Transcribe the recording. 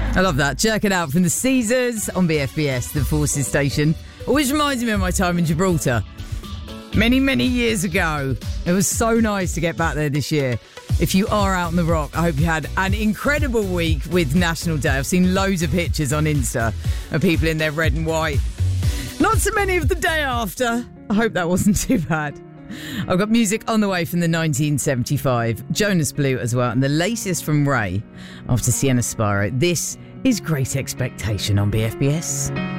I love that. Check it out from the Caesars on BFBS, the Forces station. Always reminds me of my time in Gibraltar. Many, many years ago. It was so nice to get back there this year. If you are out on the rock, I hope you had an incredible week with National Day. I've seen loads of pictures on Insta of people in their red and white. Not so many of the day after. I hope that wasn't too bad. I've got music on the way from the 1975. Jonas Blue as well. And the latest from Ray after Sienna Sparrow. This is Great Expectation on BFBS.